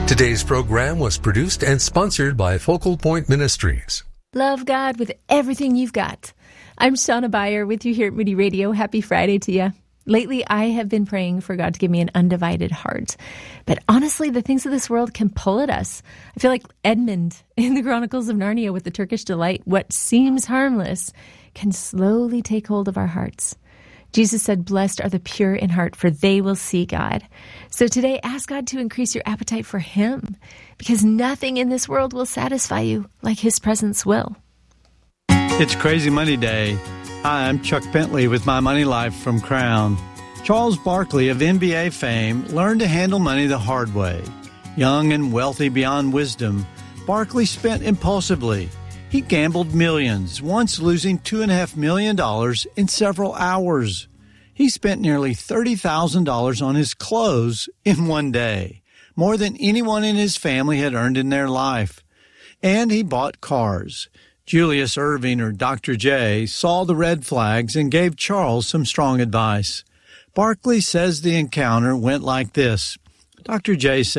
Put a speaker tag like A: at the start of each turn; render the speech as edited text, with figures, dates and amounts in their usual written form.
A: Today's program was produced and sponsored by Focal Point Ministries.
B: Love God with everything you've got. I'm Shauna Beyer with you here at Moody Radio. Happy Friday to you. Lately, I have been praying for God to give me an undivided heart. But honestly, the things of this world can pull at us. I feel like Edmund in the Chronicles of Narnia with the Turkish delight. What seems harmless can slowly take hold of our hearts. Jesus said, "Blessed are the pure in heart, for they will see God." So today, ask God to increase your appetite for Him, because nothing in this world will satisfy you like His presence will.
C: It's Crazy Money Day. Hi, I'm Chuck Bentley with My Money Life from Crown. Charles Barkley of NBA fame learned to handle money the hard way. Young and wealthy beyond wisdom, Barkley spent impulsively. He gambled millions, once losing $2.5 million in several hours. He spent nearly $30,000 on his clothes in one day, more than anyone in his family had earned in their life. And he bought cars. Julius Irving, or Dr. J, saw the red flags and gave Charles some strong advice. Barkley says the encounter went like this. Dr. J said,